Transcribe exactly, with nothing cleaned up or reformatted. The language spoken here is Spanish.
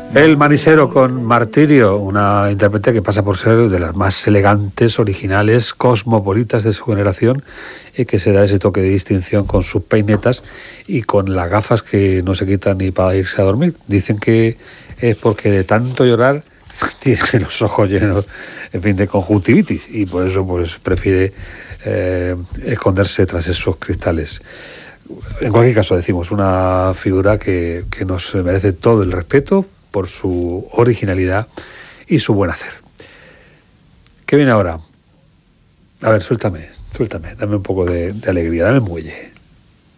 El Manisero con Martirio, una intérprete que pasa por ser de las más elegantes, originales, cosmopolitas de su generación y que se da ese toque de distinción con sus peinetas y con las gafas que no se quitan ni para irse a dormir. Dicen que es porque de tanto llorar tiene los ojos llenos, en fin, de conjuntivitis y por eso pues prefiere eh, esconderse tras esos cristales. En cualquier caso, decimos, una figura que, que nos merece todo el respeto por su originalidad y su buen hacer. ¿Qué viene ahora? A ver, suéltame, suéltame, dame un poco de, de alegría, dame muelle.